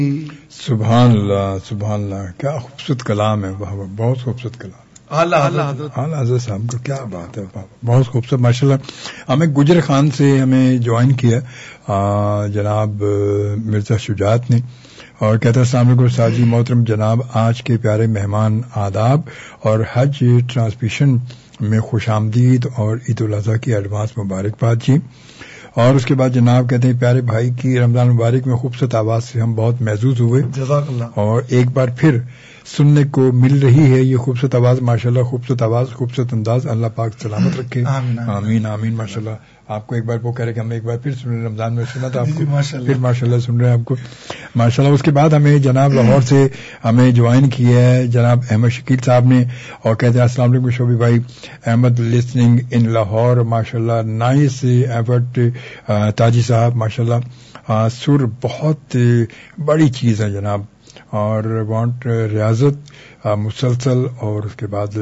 سبحان اللہ سبحان اللہ، کیا خوبصورت کلام ہے، بہت خوبصورت کلام ہے۔ اعلیٰ حضرت صاحب کا کیا بات ہے، بہت خوبصورت ماشاءاللہ۔ ہمیں گجر خان سے ہمیں جوائن کیا جناب مرزا شجاعت نے، اور کہتا ہے السلام علیکم استاد جی، محترم جناب، آج کے پیارے مہمان آداب اور حج ٹرانسمیشن میں خوش آمدید اور عید الاضحیٰ کی ایڈوانس مبارکباد جی۔ اور اس کے بعد جناب کہتے ہیں پیارے بھائی کی رمضان مبارک میں خوبصورت آواز سے ہم بہت محظوظ ہوئے، جزاک اللہ، اور ایک بار پھر سننے کو مل رہی ہے یہ خوبصورت آواز، ماشاءاللہ خوبصورت آواز، خوبصورت انداز، اللہ پاک سلامت رکھے، آمین آمین ماشاءاللہ۔ آپ کو ایک بار وہ کہہ رہے کہ ہم ایک بار پھر سن رہے، رمضان میں سنا تھا آپ کو، پھر ماشاءاللہ سن رہے ہیں آپ کو ماشاءاللہ۔ اس کے بعد ہمیں جناب لاہور سے ہمیں جوائن کیا ہے جناب احمد شکیل صاحب نے، اور کہتے ہیں السلام علیکم شوبی بھائی، احمد لسننگ ان لاہور، ماشاءاللہ نائس ایفرٹ تاجی صاحب، ماشاءاللہ سر بہت بڑی چیز ہے جناب، اور وانٹ ریاضت مسلسل، اور اس کے بعد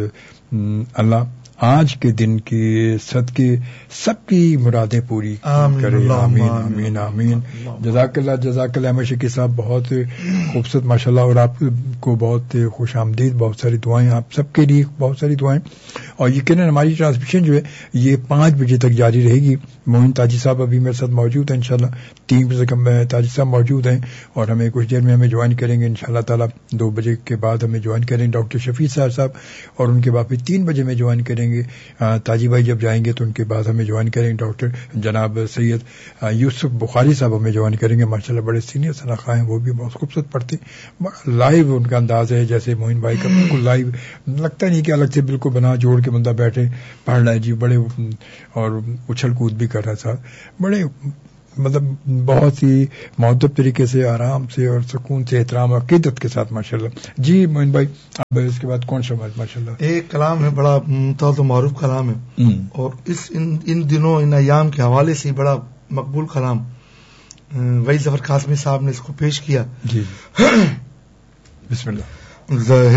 اللہ آج کے دن کی صدقے سب کی مرادیں پوری کرے، آمین آمین آمین۔ جزاک اللہ جزاک اللہ احمد شکیل صاحب، بہت خوبصورت ماشاءاللہ، اور آپ کو بہت خوش آمدید، بہت ساری دعائیں آپ سب کے لیے، بہت ساری دعائیں، اور یقیناً ہماری ٹرانسمیشن جو ہے یہ 5 بجے تک جاری رہے گی۔ موہن تاجی صاحب ابھی میرے ساتھ موجود ہیں، انشاءاللہ 3 بجے تک تاجی صاحب موجود ہیں، اور ہمیں کچھ دیر میں ہمیں جوائن کریں گے انشاءاللہ تعالیٰ، 2 بجے کے بعد ہمیں جوائن کریں گے ڈاکٹر شفیع صاحب، اور ان کے بعد پھر 3 بجے میں جوائن کریں گے تاجی بھائی جب جائیں گے، تو ان کے بعد ہمیں جوائن کریں گے ڈاکٹر جناب سید یوسف بخاری صاحب ہمیں جوائن کریں گے، ماشاءاللہ بڑے سینئر شناخواہ ہیں، وہ بھی بہت خوبصورت پڑھتے ہیں، لائیو ان کا انداز ہے، جیسے موہن بھائی کا بالکل لائیو، لگتا نہیں کہ الگ سے بالکل بنا جوڑ کے بندہ بیٹھے پڑھ رہا ہے جی، بڑے اور اچھل کود بھی کر رہا تھا، بڑے مطلب بہت ہی مؤدب طریقے سے، آرام سے اور سکون سے، احترام اور عقیدت کے ساتھ ماشاءاللہ۔ جی موہن بھائی، اب اس کے بعد کون سا بات؟ ماشاءاللہ ایک کلام ہے بڑا تو معروف کلام ہے، اور ان دنوں ان ایام کے حوالے سے بڑا مقبول کلام وحید ظفر قاسمی صاحب نے اس کو پیش کیا۔ جی بسم اللہ۔